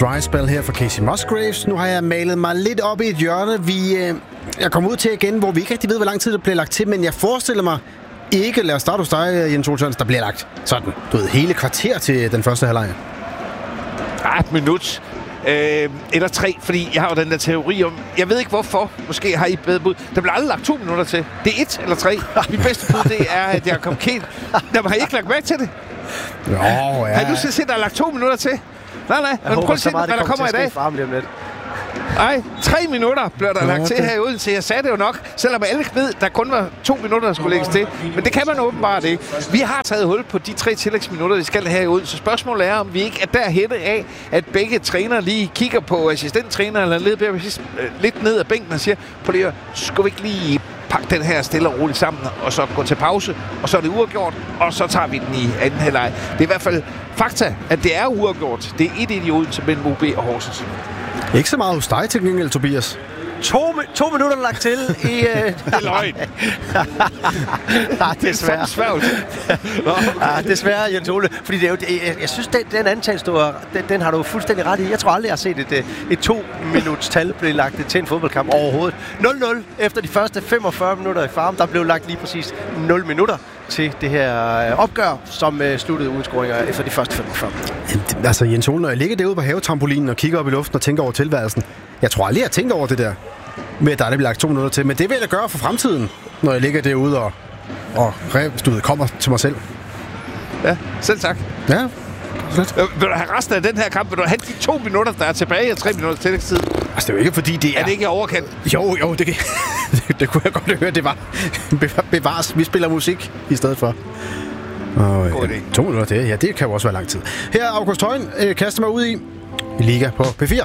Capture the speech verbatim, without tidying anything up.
Dry Spell her fra Casey Musgraves. Nu har jeg malet mig lidt op i et hjørne. Vi, øh, jeg kommer ud til igen, hvor vi ikke rigtig ved, hvor lang tid det bliver lagt til, men jeg forestiller mig ikke, lad os starte hos dig, Jens Olsson, der bliver lagt sådan, du ved, hele kvarter til den første halvleg. Ah, et minut. Øh, eller tre, fordi jeg har jo den der teori om, jeg ved ikke hvorfor, måske har I bedre bud. Der bliver aldrig lagt to minutter til. Det er et eller tre. Mit bedste bud, det er, at jeg kom kælt. Der har I ikke lagt mærke til det? Jo, ja. Har I nu set, at der er lagt to minutter til? Nej, nej. Men prøv at se, hvad der kommer i dag. Nej, tre minutter blev der lagt til her i Odense. Jeg sagde det jo nok, selvom alle ved, der kun var to minutter, der skulle lægges til. Men det kan man åbenbart ikke. Vi har taget hul på de tre tillægsminutter, vi skal have i Odense. Spørgsmålet er, om vi ikke er derhenne af, at begge trænere lige kigger på assistenttræner eller lidt, lidt ned ad bænken og siger, på det her, skulle vi ikke lige pakke den her stille og roligt sammen, og så gå til pause, og så er det uafgjort, og så tager vi den i anden halvleg. Det er i hvert fald fakta, at det er uafgjort. Det er et i Odense mellem O B og Horsens. Ikke så meget hos dig til gengæld, Tobias. To, to minutter lagt til i... Uh... Det er løgn. Nej, desværre. Ja, desværre, Jens Ole. Fordi det er jo, jeg, jeg synes, den, den antagelse, du har, den, den har du fuldstændig ret i. Jeg tror aldrig, jeg har set et, et to-minuts tal blive lagt til en fodboldkamp overhovedet. nul nul efter de første femogfyrre minutter i Farum. Der blev lagt lige præcis nul minutter til det her opgør, som uh, sluttede uden scoringer efter de første femogfyrre. Altså, Jens Ole, når jeg ligger derude på havetrampolinen og kigger op i luften og tænker over tilværelsen, jeg tror aldrig, jeg har tænkt over det der med, at der er lagt to minutter til. Men det vil jeg da gøre for fremtiden, når jeg ligger derude og, og du ved, kommer til mig selv. Ja, selv tak. Ja, slet. Øh, vil du have resten af den her kamp? Vil du have de to minutter, der er tilbage, og tre minutter tillægstid? Altså, det er jo ikke, fordi det er... Er det ikke overkendt? Jo, jo, det, det, det kunne jeg godt høre. Det var bevares. Vi spiller musik i stedet for. Og, God idé. Ja, to minutter, det, ja, det kan jo også være lang tid. Her er August Højen, øh, kaster mig ud i Liga på P fire.